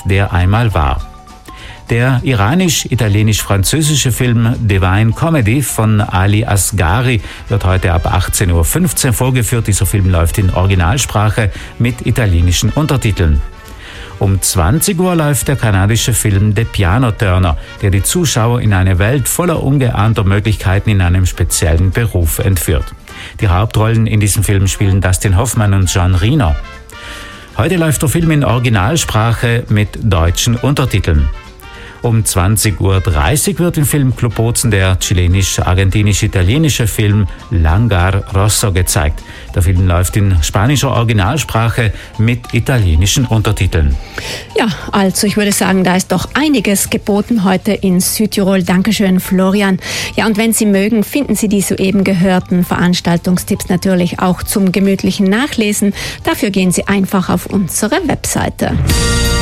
der einmal war. Der iranisch-italienisch-französische Film Divine Comedy von Ali Asghari wird heute ab 18.15 Uhr vorgeführt. Dieser Film läuft in Originalsprache mit italienischen Untertiteln. Um 20 Uhr läuft der kanadische Film The Piano Turner, der die Zuschauer in eine Welt voller ungeahnter Möglichkeiten in einem speziellen Beruf entführt. Die Hauptrollen in diesem Film spielen Dustin Hoffman und Jean Reno. Heute läuft der Film in Originalsprache mit deutschen Untertiteln. Um 20.30 Uhr wird im Filmclub Bozen der chilenisch-argentinisch-italienische Film Langar Rosso gezeigt. Der Film läuft in spanischer Originalsprache mit italienischen Untertiteln. Ja, also ich würde sagen, da ist doch einiges geboten heute in Südtirol. Dankeschön, Florian. Ja, und wenn Sie mögen, finden Sie die soeben gehörten Veranstaltungstipps natürlich auch zum gemütlichen Nachlesen. Dafür gehen Sie einfach auf unsere Webseite.